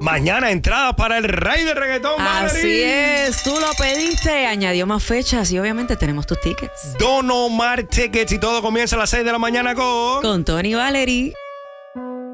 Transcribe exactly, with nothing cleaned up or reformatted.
Mañana entradas para el Rey de Reggaetón, Valerie. Así es, tú lo pediste, añadió más fechas y obviamente tenemos tus tickets. Don Omar Tickets y todo comienza a las seis de la mañana con... Con Tony y Valerie.